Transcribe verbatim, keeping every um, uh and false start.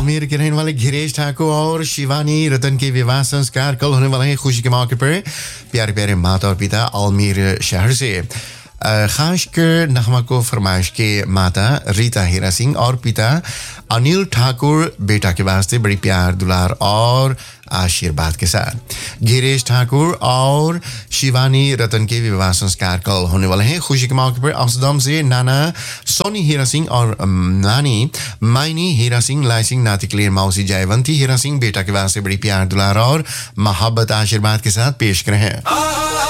आमिर के रहने वाले घिरेश ठाकुर और शिवानी रतन के विवाह संस्कार कल होने वाले हैं। खुशी के मौके पर प्यारे प्यारे माता और पिता आमिर शहर से खासकर नगमा को फरमाइश के माता रीता हीरा सिंह और पिता अनिल ठाकुर बेटा के वास्ते बड़ी प्यार दुलार और आशीर्वाद के साथ घिरेश ठाकुर और शिवानी रतन के विवाह संस्कार कल होने वाले हैं। खुशी के मौके पर अम्स्टरडम से नाना सोनी हीरा सिंह और नानी माइनी हीरा सिंह लाई सिंह नाती क्लियर मौसी जयवंती हीरा सिंह बेटा के वास्ते बड़ी प्यार दुलार और मोहब्बत आशीर्वाद के साथ पेश कर रहे हैं।